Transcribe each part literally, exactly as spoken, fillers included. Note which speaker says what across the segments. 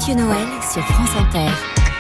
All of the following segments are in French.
Speaker 1: Monsieur Noël sur France Inter.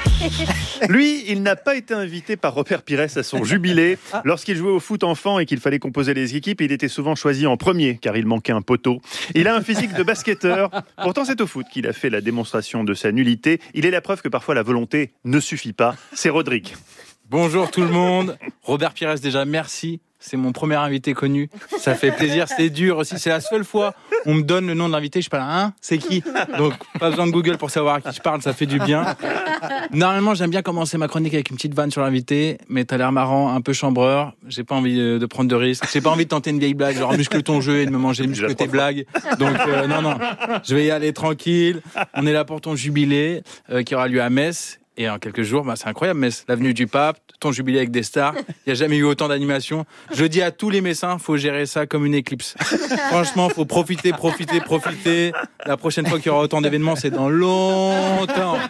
Speaker 2: Lui, il n'a pas été invité par Robert Pires à son jubilé. Lorsqu'il jouait au foot enfant et qu'il fallait composer les équipes, il était souvent choisi en premier car il manquait un poteau. Il a un physique de basketteur. Pourtant, c'est au foot qu'il a fait la démonstration de sa nullité. Il est la preuve que parfois la volonté ne suffit pas. C'est Rodrigue.
Speaker 3: Bonjour tout le monde. Robert Pires, déjà, merci. C'est mon premier invité connu. Ça fait plaisir. C'est dur aussi. C'est la seule fois où on me donne le nom de l'invité. Je suis pas là, hein, c'est qui? Donc, pas besoin de Google pour savoir à qui je parle. Ça fait du bien. Normalement, j'aime bien commencer ma chronique avec une petite vanne sur l'invité. Mais t'as l'air marrant, un peu chambreur. J'ai pas envie de prendre de risques. J'ai pas envie de tenter une vieille blague, genre muscle ton jeu et de me manger muscle tes blagues. Donc, euh, non, non. Je vais y aller tranquille. On est là pour ton jubilé euh, qui aura lieu à Metz. Et en quelques jours, bah, c'est incroyable, Metz, l'avenue du Pape, ton jubilé avec des stars. Il n'y a jamais eu autant d'animation. Je dis à tous les Messins, faut gérer ça comme une éclipse. Franchement, faut profiter, profiter, profiter. La prochaine fois qu'il y aura autant d'événements, c'est dans longtemps.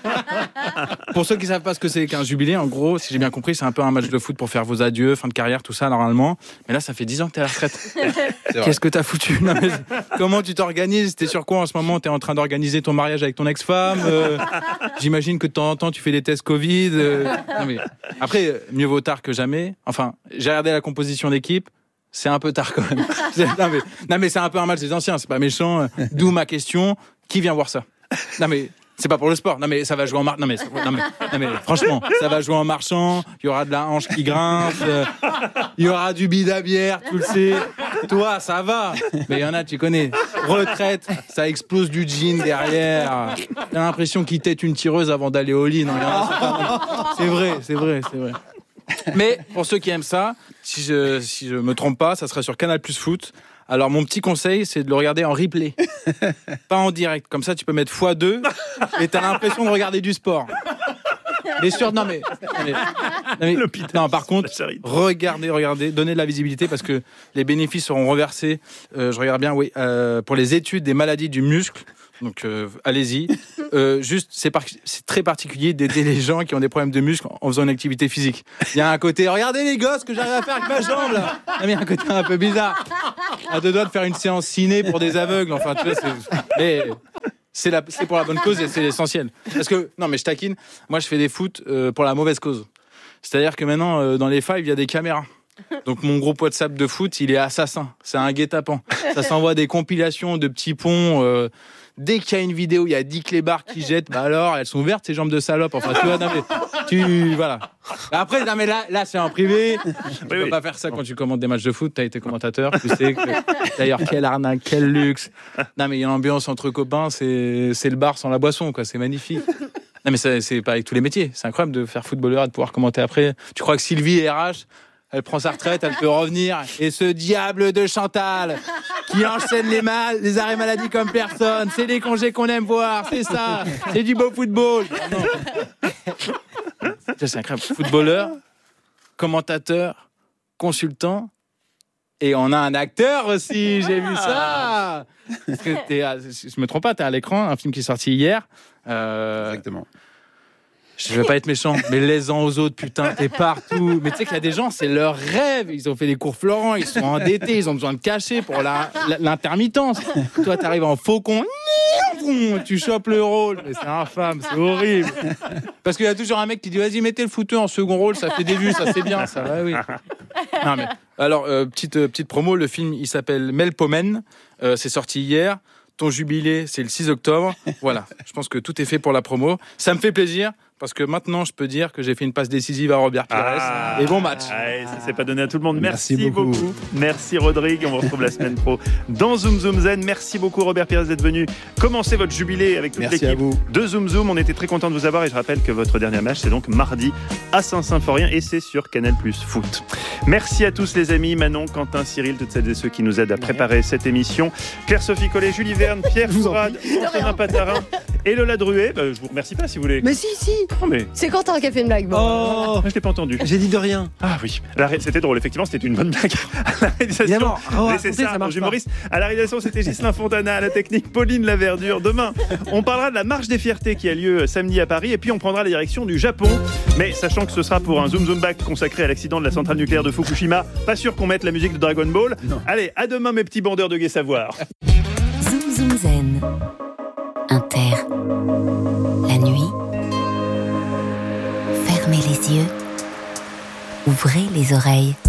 Speaker 3: Pour ceux qui ne savent pas ce que c'est qu'un jubilé, en gros, si j'ai bien compris, c'est un peu un match de foot pour faire vos adieux, fin de carrière, tout ça, normalement. Mais là, ça fait dix ans que t'es à la retraite. Qu'est-ce que t'as foutu? Non, mais comment tu t'organises? T'es sur quoi en ce moment? T'es en train d'organiser ton mariage avec ton ex-femme? euh, J'imagine que de temps en temps, tu fais des tests Covid. Euh, non mais... Après, mieux vaut tard que jamais. Enfin, j'ai regardé la composition d'équipe. C'est un peu tard quand même. non, mais, non mais c'est un peu un match des anciens. C'est pas méchant. D'où ma question. Qui vient voir ça? Non mais... C'est pas pour le sport. Non mais ça va jouer en marchant. Non mais, non mais, non mais franchement, ça va jouer en marchant. Il y aura de la hanche qui grince. Euh, il y aura du bide à bière, tu le sais. Toi, ça va. Mais il y en a, tu connais. Retraite, ça explose du jean derrière. T'as l'impression qu'il tête une tireuse avant d'aller au lit. Non, il y en a, c'est, pas... c'est vrai, c'est vrai, c'est vrai. Mais pour ceux qui aiment ça, si je si je me trompe pas, ça sera sur Canal Plus Foot. Alors, mon petit conseil, c'est de le regarder en replay. Pas en direct. Comme ça, tu peux mettre fois deux et t'as l'impression de regarder du sport. Mais sûr, non mais... Non, mais, non, mais non, par contre, regardez, regardez, donnez de la visibilité parce que les bénéfices seront reversés, euh, je regarde bien, oui, euh, pour les études des maladies du muscle. Donc, euh, allez-y. Euh, juste, c'est, par... c'est très particulier d'aider les gens qui ont des problèmes de muscles en faisant une activité physique. Il y a un côté, regardez les gosses que j'arrive à faire avec ma jambe, là. Non, mais il y a un côté un peu bizarre. À deux doigts de faire une séance ciné pour des aveugles. Enfin, tu vois, c'est... Mais c'est, la... c'est pour la bonne cause et c'est l'essentiel. Parce que, non, mais je taquine. Moi, je fais des foot euh, pour la mauvaise cause. C'est-à-dire que maintenant, euh, dans les fives, il y a des caméras. Donc mon groupe WhatsApp de foot, il est assassin. C'est un guet-apens. Ça s'envoie des compilations de petits ponts. Euh, dès qu'il y a une vidéo, il y a dix clébards qui jettent. Bah alors, elles sont ouvertes, ces jambes de salope. Enfin, tu vois, non mais, tu, voilà. Après, non mais là, là c'est en privé. Tu oui, peux oui. pas faire ça quand tu commentes des matchs de foot. T'as été commentateur, tu sais que... D'ailleurs, quelle arnaque, quel luxe. Non mais il y a une ambiance entre copains, c'est, c'est le bar sans la boisson, quoi. C'est magnifique. Non mais c'est, c'est pas avec tous les métiers. C'est incroyable de faire footballeur et de pouvoir commenter après. Tu crois que Sylvie est R H? Elle prend sa retraite, elle peut revenir. Et ce diable de Chantal qui enchaîne les, mal, les arrêts maladie comme personne. C'est les congés qu'on aime voir, c'est ça. C'est du beau football. Non. C'est incroyable. Footballeur, commentateur, consultant. Et on a un acteur aussi, j'ai vu ça. Parce que t'es à, je me trompe pas, t'es à l'écran, un film qui est sorti hier. Euh,
Speaker 4: Exactement.
Speaker 3: Je vais pas être méchant, mais laisse-en aux autres, putain, t'es partout. Mais tu sais qu'il y a des gens, c'est leur rêve. Ils ont fait des cours Florent, ils sont endettés, ils ont besoin de cacher pour la, la, l'intermittence. Toi, t'arrives en faucon, tu chopes le rôle. Mais c'est infâme, c'est horrible. Parce qu'il y a toujours un mec qui dit, vas-y, mettez le footeux en second rôle, ça fait des vues, ça c'est bien, ça. Ouais, oui. Non, mais, alors, euh, petite, euh, petite promo, le film, il s'appelle Melpomène. Euh, c'est sorti hier. Ton jubilé, c'est le six octobre. Voilà, je pense que tout est fait pour la promo. Ça me fait plaisir. Parce que maintenant, je peux dire que j'ai fait une passe décisive à Robert Pires. Ah, et bon match.
Speaker 2: Ah, ça s'est pas donné à tout le monde. Merci,
Speaker 4: Merci beaucoup.
Speaker 2: beaucoup. Merci Rodrigue. On vous retrouve la semaine pro dans Zoom Zoom Zen. Merci beaucoup Robert Pires d'être venu commencer votre jubilé avec toute
Speaker 4: Merci
Speaker 2: l'équipe de Zoom Zoom. On était très contents de vous avoir et je rappelle que votre dernier match, c'est donc mardi à Saint-Symphorien et c'est sur Canal Plus Foot. Merci à tous les amis, Manon, Quentin, Cyril, toutes celles et ceux qui nous aident à préparer cette émission. Claire-Sophie Collet, Julie Verne, Pierre Fourade, Antonin Patarin et Lola Druet. Bah, je vous remercie pas si vous voulez.
Speaker 5: Mais si, si.
Speaker 2: Non, mais...
Speaker 5: C'est Quentin qui a fait une blague. Bon.
Speaker 2: Oh, je l'ai pas entendu.
Speaker 4: J'ai dit de rien.
Speaker 2: Ah oui, ré... c'était drôle. Effectivement, c'était une bonne blague. À la réalisation,
Speaker 4: évidemment. Oh,
Speaker 2: c'est ça, ça humoriste. À la réalisation, c'était Ghislain Fontana. À la technique, Pauline Laverdure. Demain, on parlera de la marche des fiertés qui a lieu samedi à Paris, et puis on prendra la direction du Japon. Mais sachant que ce sera pour un Zoom Zoom Back consacré à l'accident de la centrale nucléaire de Fukushima, pas sûr qu'on mette la musique de Dragon Ball. Non. Allez, à demain, mes petits bandeurs de gai savoir.
Speaker 1: Zoom Zoom Zen. Inter. faire. La nuit, fermez les yeux, ouvrez les oreilles.